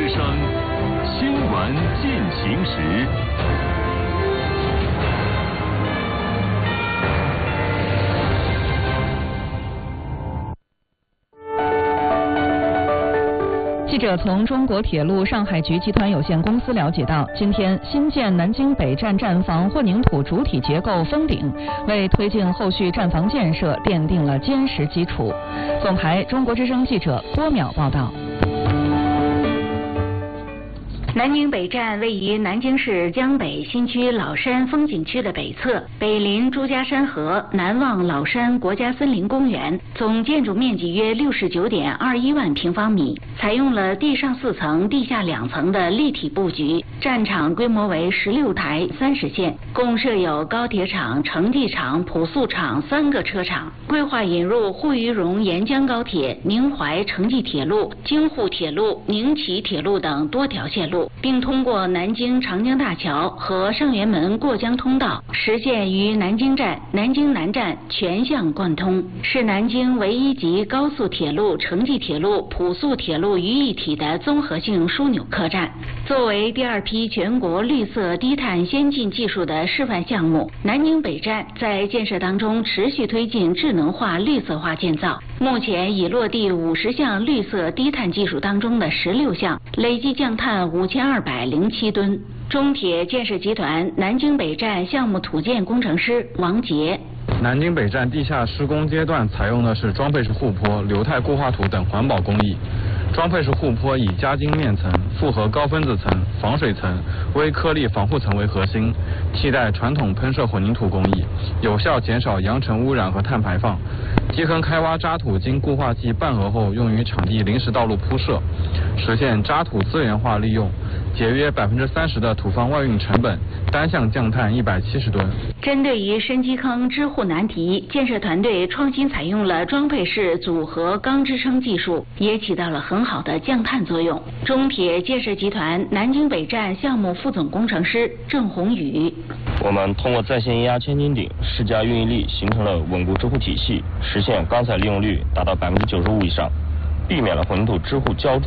之声，新闻进行时。 记者从中国铁路上海局集团有限公司了解到，今天新建南京北站站房混凝土主体结构封顶，为推进后续站房建设奠定了坚实基础。总台中国之声记者郭淼报道。 南京北站位于南京市江北新区老山风景区的北侧，北临朱家山河，南望老山国家森林公园，总建筑面积约69.21万平方米，采用了地上4层、地下2层的立体布局。站场规模为16台30线，共设有高铁厂、城际厂、普速厂3个车厂。规划引入沪渝蓉沿江高铁、宁淮城际铁路、京沪铁路、宁齐铁路等多条线路，并通过南京长江大桥和上元门过江通道，实现与南京站、南京南站全项贯通，是南京唯一集高速铁路、城际铁路、普速铁路于一体的综合性枢纽客站。作为第2批全国绿色低碳先进技术的示范项目，南京北站在建设当中持续推进智能化、绿色化建造，目前已落地50项绿色低碳技术当中的16项，累计降碳5207吨。中铁建设集团南京北站项目土建工程师王杰。 南京北站地下施工阶段采用的是装配式护坡、流态固化土等环保工艺。装配式护坡以夹晶面层、复合高分子层、防水层、微颗粒防护层为核心，替代传统喷射混凝土工艺，有效减少扬尘污染和碳排放。基坑开挖渣土经固化剂拌合后，用于场地临时道路铺设，实现渣土资源化利用，节约30%的土方外运成本，单项降碳170吨。 针对于深基坑支护难题，建设团队创新采用了装配式组合钢支撑技术，也起到了很好的降碳作用。中铁建设集团南京北站项目副总工程师郑宏宇： 我们通过在线压千斤顶施加运应力，形成了稳固支护体系，实现钢材利用率达到95%以上，避免了混凝土支护浇筑